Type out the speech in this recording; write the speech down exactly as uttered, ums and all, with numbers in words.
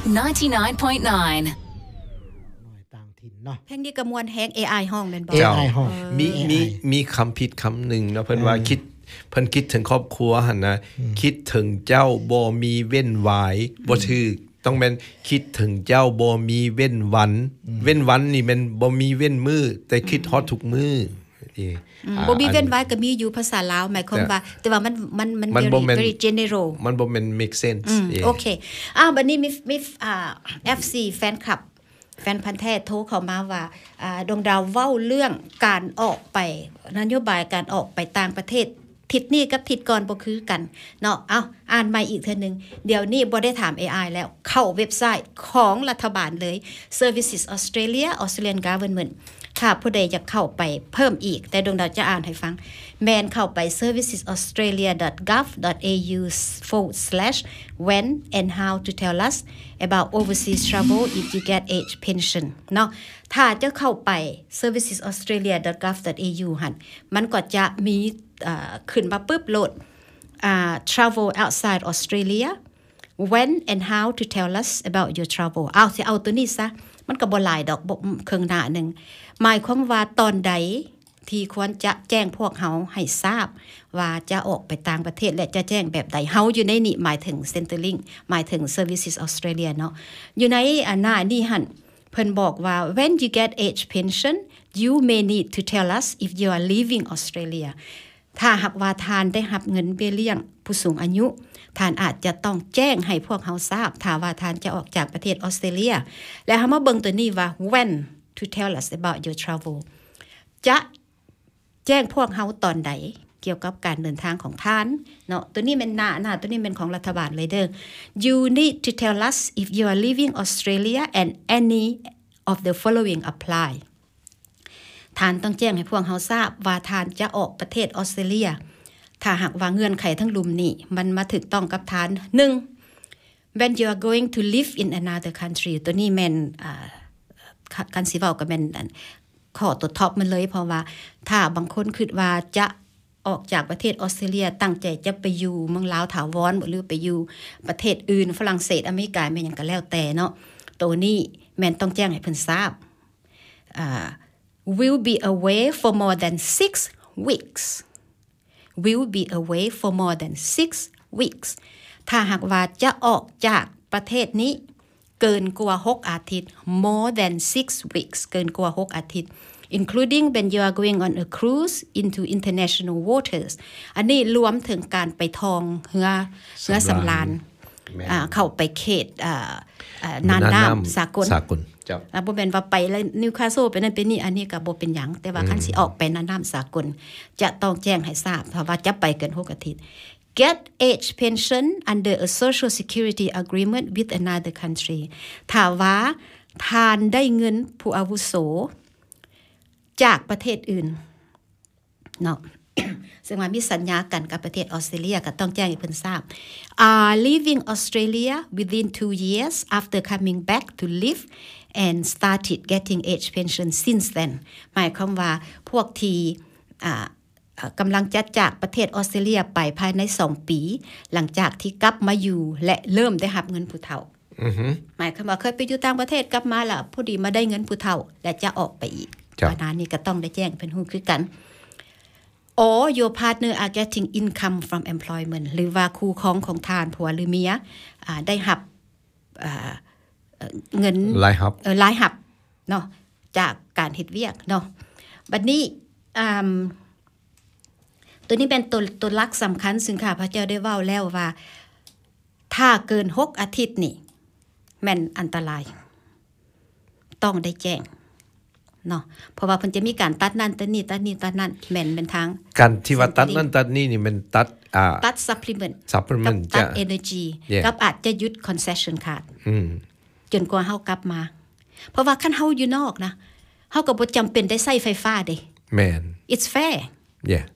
ninety-nine point nine ต่างถิ่นเนาะเพลงนี้ก็มวนแฮง เอ ไอ ห้องแม่นบ่เอ ไอ ห้องมีมีมีคำผิดคำหนึ่งเนาะเพิ่นว่าคิดเพิ่นคิดถึงครอบครัวหั่นนะคิดถึงเจ้าบ่มีเว้นวายบ่ถูกต้องแม่นคิดถึงเจ้าบ่มีเว้นวันเว้นวันนี่มันบ่มีเว้นมื้อแต่คิดฮอดทุกมื้อบ่มีเว้นไว้ก็มีอยู่ภาษาลาวหมายความว่าแต่ว่ามันมันมัน very general มันบ่แม่น make sense โอเคอ้าวบัดนี้มีมีอ่า เอฟ ซี แฟนคลับแฟนพันธุ์แท้โทรเข้ามาว่าอ่าดวงดาวเว้าเรื่องการออกไปนโยบายการออกไปต่างประเทศทิศนี้กับทิศก่อนบ่คือกันเนาะเอ้าอ่านใหม่อีกเทื่อนึงเดี๋ยวนี้บ่ได้ถาม เอ ไอ แล้วเข้าเว็บไซต์ของรัฐบาลเลย Services Australia Australian Government ถ้าผู้ใดอยากเข้าไปเพิ่มอีกแต่ดวงดาวจะอ่านให้ฟังแม่นเข้าไป services australia dot gov dot a u forward slash when and how to tell us about overseas travel if you get age pension เนาะถ้าจะเข้าไป services australia dot gov dot a u หั่นมันก็จะมีขึ้นมาปึ๊บโหลด travel outside Australia when and how to tell us about your travel เอาสิเอาตัวนี้ซะมันก็บ่หลายดอกเครื่องหน้านึงหมายความว่าตอนใดที่ควรจะแจ้งพวกเฮาให้ทราบว่าจะออกไปต่างประเทศและจะแจ้งแบบใดเฮาอยู่ในนี้หมายถึง Centrelink หมายถึง Services Australia เนาะอยู่ในหน้านี้หั่นเพิ่นบอกว่า when you get age pension you may need to tell us if you are leaving Australia ถ้าหากว่าทานได้รับเงินเบี้ยเลี้ยงผู้สูงอายุท่านอาจจะต้องแจ้งให้พวกเฮาทราบถ้าว่าท่านจะออกจากประเทศออสเตรเลียและเฮามาเบิ่งตัวนี้ว่า when to tell us about your travel จะแจ้งพวกเฮาตอนใดเกี่ยวกับการเดินทางของท่านเนาะตัวนี้เป็นหน้าหน้าตัวนี้เป็นของรัฐบาลเลยเด้อ you need to tell us if you are leaving Australia and any of the following apply ท่านต้องแจ้งให้พวกเฮาทราบว่าท่านจะออกประเทศออสเตรเลียถ้าหากว่าเงื่อนไขทั้งลุมนี้มันมาถูกต้องกับท่านหนึ่ง when you are going to live in another country ตัวนี้แม่นอ่าการสิเว้าก็แม่นข้อตัวท็อปมันเลยเพราะว่าถ้าบางคนคิดว่าจะออกจากประเทศออสเตรเลียตั้งใจจะไปอยู่เมืองลาวถาวรหรือไปอยู่ประเทศอื่นฝรั่งเศสอเมริกาแม่นหยังก็แล้วแต่เนาะตัวนี้แม่นต้องแจ้งให้เพิ่นทราบอ่า will be away for more than six weeks will be away for more than six weeks ถ้าหากว่าจะออกจากประเทศนี้เกินกว่าหกอาทิตย์ more than six weeks เกินกว่าหกอาทิตย์ including when you are going on a cruise into international waters อันนี้รวมถึงการไปทองเรือเรือสำราญเข้าไปเขตน่านน้ำสากลสากลจ้ะบ่แม่นว่าไปแล้วนิวคาสเซิลไปนั่นไปนี่อันนี้ก็บ่เป็นหยังแต่ว่าคันสิออกไปน่านน้ำสากลจะต้องแจ้งให้ทราบเพราะว่าจะไปเกินหกอาทิตย์ get age pension under a social security agreement with another country ถ้าว่าทานได้เงินผู้อาวุโสจากประเทศอื่นเนาะ ซึ่งว่ามีสัญญากันกับประเทศออสเตรเลียก็ต้องแจ้งให้เพิ่นทราบ are leaving Australia within two years after coming back to live and started getting age pension since then หมายความว่าพวกที่อ่ากำลังจะจากประเทศออสเตรเลียไปภายในสองปีหลังจากที่กลับมาอยู่และเริ่มได้รับเงินผู้เฒ่าหมายความว่าเคยไปอยู่ต่างประเทศกลับมาแล้วพอดีมาได้เงินผู้เฒ่าและจะออกไปอีกเพราะนั้นนี่ก็ต้องได้แจ้งเป็นฮู้คือกัน or your partner are getting income from employment หรือว่าคู่ครองของทานผัวหรือเมียได้รับเงินรายรับเออรายรับเนาะจากการเฮ็ดเวียกเนาะบัดนี้อ่าตัวนี้เป็นตัวตัวหลักสำคัญซึ่งข้าพเจ้าได้เว้าแล้วว่าถ้าเกินหกอาทิตย์นี่แม่นอันตรายต้องได้แจ้งเนาะเพราะว่าเพิ่นจะมีการตัดนั่นตัดนี่ตัดนี่ตัดนั่นแม่นเป็นทางการที่ว่าตัดนั่นตัดนี่นี่มันตัดอ่าตัด supplement supplement ตัด energy กับอาจจะหยุด concession card อืมจนกว่าเฮากลับมาเพราะว่าคันเฮาอยู่นอกนะเฮาก็บ่จำเป็นได้ใช้ไฟฟ้าเด้แม่น it's fair yeah